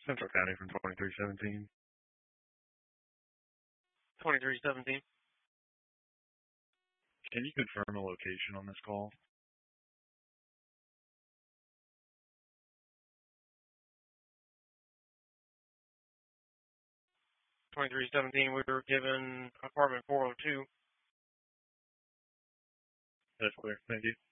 Central County from 2317. 2317. Can you confirm a location on this call? 2317, we were given apartment 402. That's clear. Thank you.